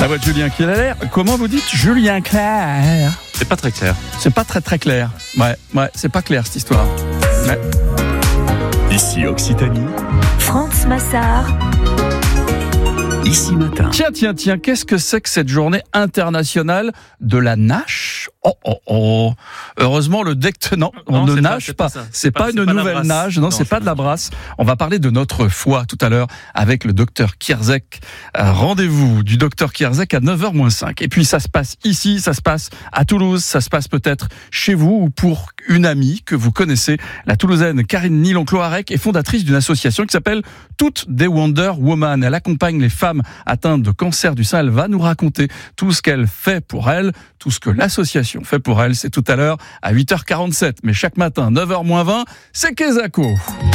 La voix de Julien Clerc. Comment vous dites Julien Clerc? C'est pas très clair. C'est pas très clair. Ouais, c'est pas clair cette histoire. Ouais. Ici Occitanie. France Massard. Ici Matin. Tiens, qu'est-ce que c'est que cette journée internationale de la nage? Oh. Heureusement, le deck, non, on ne nage pas. C'est pas une nouvelle nage, non, c'est pas de la brasse. On va parler de notre foi tout à l'heure avec le docteur Kierzek. Rendez-vous du docteur Kierzek à 9h-5. Et puis ça se passe ici, ça se passe à Toulouse, ça se passe peut-être chez vous ou pour une amie que vous connaissez. La Toulousaine Karine Nilon-Cloarec est fondatrice d'une association qui s'appelle Toutes des Wonder Woman. Elle accompagne les femmes atteintes de cancer du sein. Elle va nous raconter tout ce qu'elle fait pour elles, tout ce que l'association fait pour elle. C'est tout à l'heure à 8h47. Mais chaque matin, 9h-20, c'est Kezako.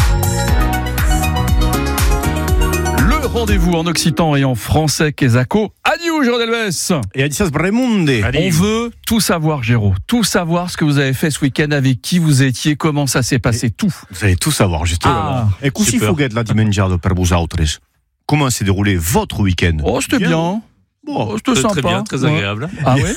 Le rendez-vous en occitan et en français Kezako. Adieu, Jordelves. Et Adissas Bremunde. On veut tout savoir, Géraud. Tout savoir ce que vous avez fait ce week-end, avec qui vous étiez, comment ça s'est passé, tout. Vous allez tout savoir, justement. Et così fuguet la dimengiado per vosaltres. Comment s'est déroulé votre week-end? Oh, c'était bien. Bon, c'était sympa. Très bien, très agréable. Ah oui.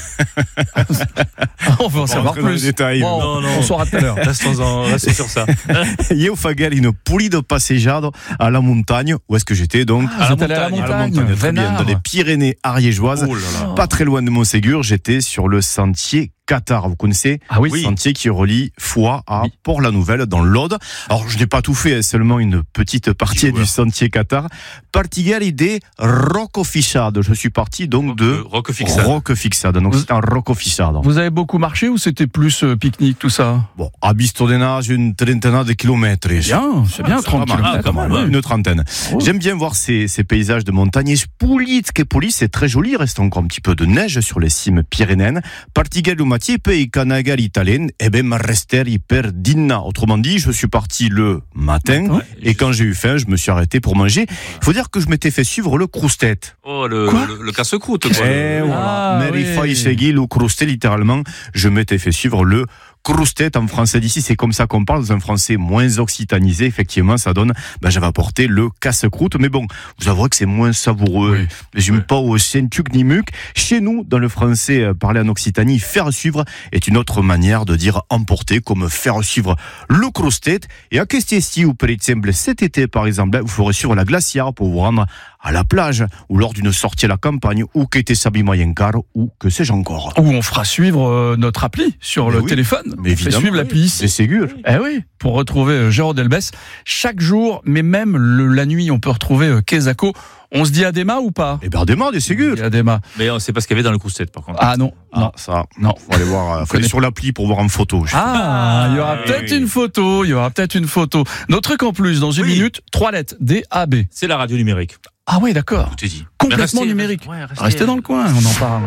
On veut en savoir plus. Non. On saura tout à l'heure. Restons sur ça. Io faguel une pulida passeggiata à la montagne. Où est-ce que j'étais donc? À la montagne. Très bien, dans les Pyrénées ariégeoises. Oh là là. Pas très loin de Montségur, j'étais sur le sentier Qatar, vous connaissez? Ah oui. Sentier qui relie Foix à Port-la-Nouvelle dans l'Aude. Alors je n'ai pas tout fait, seulement une petite partie du sentier Qatar. Partigali de Roccofissade. Je suis parti donc de Roccofissade. Donc c'est un Roccofissade. Vous avez beaucoup marché ou c'était plus pique-nique tout ça? Bon, à Bistodena, j'ai une trentaine de kilomètres. C'est bien, 30 kilomètres. Une trentaine. Oh. J'aime bien voir ces paysages de montagne. Pulitske, c'est très joli. Il reste encore un petit peu de neige sur les cimes pyrénéennes. Partigali Pei Canagal italien, rester hyper dinna. Autrement dit, je suis parti le matin et quand j'ai eu faim, je me suis arrêté pour manger. Il faut dire que je m'étais fait suivre le croustette. Oh, le casse-croûte, quoi. Et voilà. Meri Segui, le croustette, littéralement, je m'étais fait suivre le croustette en français d'ici, c'est comme ça qu'on parle, dans un français moins occitanisé, effectivement, ça donne, j'avais apporté le casse-croûte, mais bon, vous avouerez que c'est moins savoureux, mais j'aime pas au Saint-Tuc ni Muc. Chez nous, dans le français parlé en Occitanie, faire suivre est une autre manière de dire emporter, comme faire suivre le croustette. Et à Kestiesti, ou par exemple, cet été, par exemple, vous ferez suivre la glacière pour vous rendre à la plage, ou lors d'une sortie à la campagne, ou qu'était Sabi Mayencar, ou que sais-je encore. Ou on fera suivre notre appli sur le téléphone. Mais évidemment, on fait suivre l'appli ici. C'est Ségur. Eh oui, pour retrouver Jérôme Delbès chaque jour, mais même la nuit, on peut retrouver Kezako. On se dit Adema ou pas? Eh bien, Adema, des Ségur. Adema. Mais c'est pas ce qu'il y avait dans le croustette, par contre. Ah non. Ça, non. Faut aller voir, faut aller sur l'appli pour voir en photo. Il y aura peut-être une photo. Notre truc en plus, dans une minute, 3 lettres, DAB. C'est la radio numérique. Ah oui, d'accord. Tout est dit. Complètement numérique. Restez dans le coin, on en parle.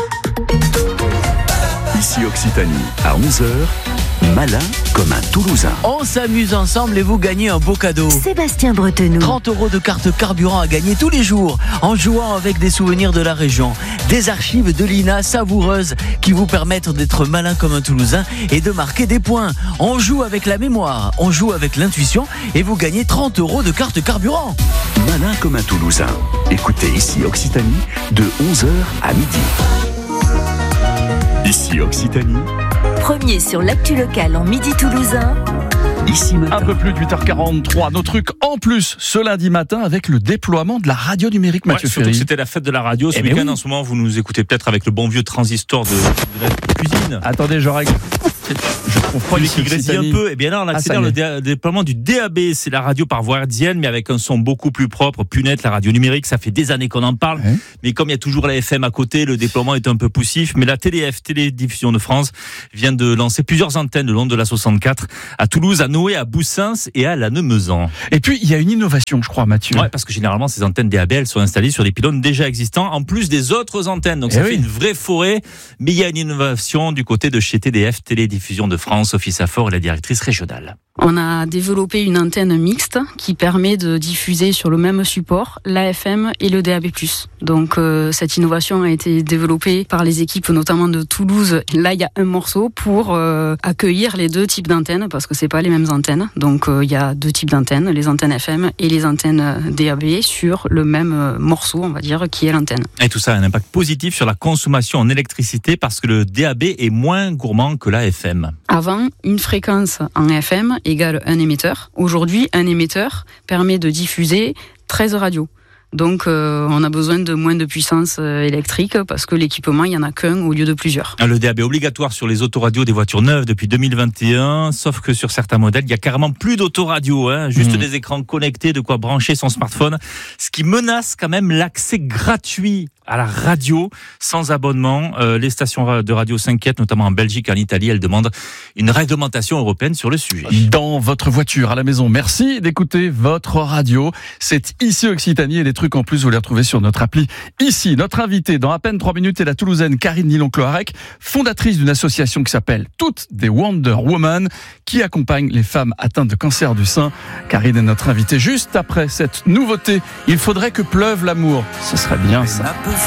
Ici Occitanie, à 11h, malin comme un Toulousain. On s'amuse ensemble et vous gagnez un beau cadeau. Sébastien Bretenoux. 30 € de carte carburant à gagner tous les jours en jouant avec des souvenirs de la région. Des archives de l'INA savoureuses qui vous permettent d'être malin comme un Toulousain et de marquer des points. On joue avec la mémoire, on joue avec l'intuition et vous gagnez 30 € de carte carburant. Malin comme un Toulousain. Écoutez Ici Occitanie de 11h à midi. Ici Occitanie. Premier sur l'actu locale en midi toulousain. Ici Matin. Un peu plus de 8h43. Nos trucs en plus ce lundi matin avec le déploiement de la radio numérique, Mathieu surtout Ferry. que c'était la fête de la radio ce week-end. En ce moment, vous nous écoutez peut-être avec le bon vieux transistor de la cuisine. Attendez, je règle. Je trouve pas qui grésille un peu. Et bien là, on accélère le déploiement du DAB. C'est la radio par voie hertzienne, mais avec un son beaucoup plus propre, plus net. La radio numérique, ça fait des années qu'on en parle. Mais comme il y a toujours la FM à côté, le déploiement est un peu poussif. Mais la TDF, Télédiffusion de France, vient de lancer plusieurs antennes le long de la 64 à Toulouse, à Noé, à Boussins et à Lannemezan. Et puis, il y a une innovation, je crois, Mathieu. Ouais, parce que généralement, ces antennes DAB, elles sont installées sur des pylônes déjà existants, en plus des autres antennes. Donc, ça fait une vraie forêt. Mais il y a une innovation du côté de chez TDF, Télédiffusion de France, Sophie Safor et la directrice régionale. On a développé une antenne mixte qui permet de diffuser sur le même support l'AFM et le DAB+. Donc cette innovation a été développée par les équipes notamment de Toulouse. Là, il y a un morceau pour accueillir les deux types d'antennes parce que c'est pas les mêmes antennes. Donc il y a deux types d'antennes, les antennes FM et les antennes DAB sur le même morceau, on va dire, qui est l'antenne. Et tout ça a un impact positif sur la consommation en électricité parce que le DAB est moins gourmand que la FM. Avant, une fréquence en FM égale un émetteur. Aujourd'hui, un émetteur permet de diffuser 13 radios. Donc on a besoin de moins de puissance électrique parce que l'équipement, il n'y en a qu'un au lieu de plusieurs. Le DAB est obligatoire sur les autoradios des voitures neuves depuis 2021, sauf que sur certains modèles, il y a carrément plus d'autoradios, juste des écrans connectés, de quoi brancher son smartphone, ce qui menace quand même l'accès gratuit à la radio sans abonnement. Les stations de radio s'inquiètent, notamment en Belgique et en Italie. Elles demandent une réglementation européenne sur le sujet. Dans votre voiture, à la maison, merci d'écouter votre radio. C'est ici Occitanie et les trucs en plus, vous les retrouvez sur notre appli. Ici, notre invitée dans à peine 3 minutes est la Toulousaine Karine Nilon-Cloarec, fondatrice d'une association qui s'appelle Toutes des Wonder Woman, qui accompagne les femmes atteintes de cancer du sein. Karine est notre invitée juste après cette nouveauté. Il faudrait que pleuve l'amour. Ce serait bien ça.